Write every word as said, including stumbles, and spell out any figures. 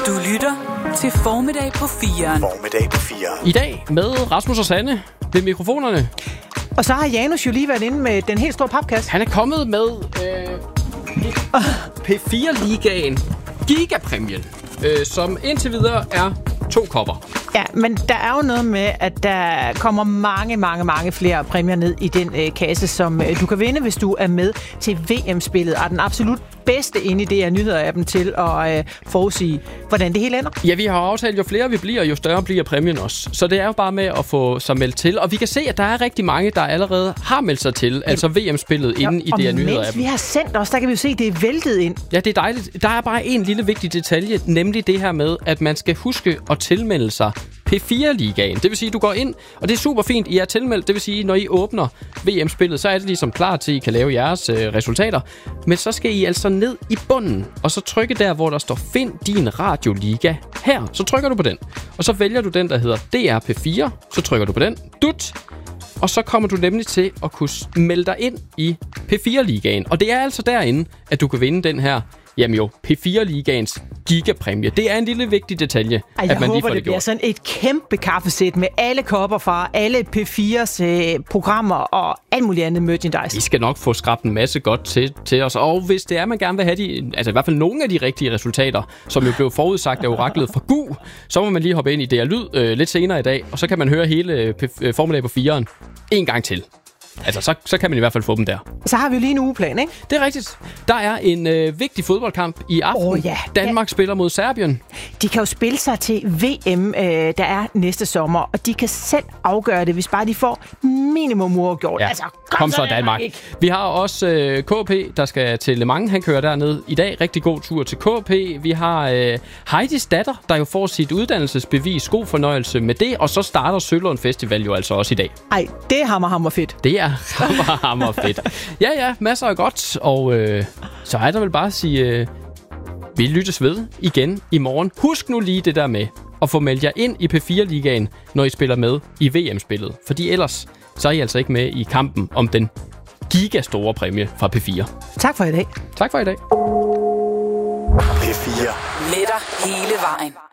Du lytter til Formiddag på firen. Formiddag på firen. I dag med Rasmus og Sanne ved mikrofonerne. Og så har Janus jo lige været inde med den helt store papkasse. Han er kommet med øh, P fire Ligaen Gigapræmien, øh, som indtil videre er to kopper. Ja, men der er jo noget med, at der kommer mange, mange, mange flere præmier ned i den øh, kasse, som øh, du kan vinde, hvis du er med til V M-spillet. Og den absolut bedste inde i det er nyheder af dem til at øh, forudsige, hvordan det hele ender. Ja, vi har aftalt, jo flere vi bliver, jo større bliver præmien også. Så det er jo bare med at få sig meldt til. Og vi kan se, at der er rigtig mange, der allerede har meldt sig til, altså V M-spillet inde ja, i det her nyheder af dem. vi har sendt os, der kan vi jo se, at det er væltet ind. Ja, det er dejligt. Der er bare en lille vigtig detalje, nemlig det her med, at man skal huske at tilmelde sig P fire Ligaen. Det vil sige, at du går ind, og det er super fint, I er tilmeldt. Det vil sige, når I åbner V M-spillet, så er det ligesom klar til, at I kan lave jeres øh, resultater. Men så skal I altså ned i bunden, og så trykke der, hvor der står Find din radioliga her. Så trykker du på den, og så vælger du den, der hedder D R P fire. Så trykker du på den. Dut! Og så kommer du nemlig til at kunne melde dig ind i P fire Ligaen. Og det er altså derinde, at du kan vinde den her, jamen jo, P fire Ligaens gigapræmie. Det er en lille vigtig detalje, Ej, at man håber, lige får det, det bliver gjort. sådan et kæmpe kaffesæt med alle kopper fra alle P fires øh, programmer og alt muligt andet merchandise. Vi skal nok få skrabt en masse godt til, til os. Og hvis det er, man gerne vil have de, altså i hvert fald nogle af de rigtige resultater, som jo blev forudsagt af oraklet fra Gu, så må man lige hoppe ind i D R Lyd øh, lidt senere i dag, og så kan man høre hele p- Formiddag på firen en gang til. Altså, så, så kan man i hvert fald få dem der. Så har vi jo lige en ugeplan, ikke? Det er rigtigt. Der er en øh, vigtig fodboldkamp i aften. Oh, ja. Danmark ja. spiller mod Serbien. De kan jo spille sig til V M, øh, der er næste sommer, og de kan selv afgøre det, hvis bare de får minimum uafgjort. Ja. Altså, kom, kom så, Danmark. Ikke. Vi har også øh, K P, der skal til Le Mans. Han kører derned i dag. Rigtig god tur til K P. Vi har øh, Heidis datter, der jo får sit uddannelsesbevis. God fornøjelse med det. Og så starter Sølund Festival jo altså også i dag. Ej, det er hammer, hammer fedt. Det er hammer, hammer fedt. Ja, ja, masser af godt. Og øh, så er der vel bare at sige, øh, vi lyttes ved igen i morgen. Husk nu lige det der med at få meldt jer ind i P fire Ligaen, når I spiller med i V M-spillet. Fordi ellers så er I altså ikke med i kampen om den gigastore præmie fra P fire. Tak for i dag. Tak for i dag. P fire. Med dig hele vejen.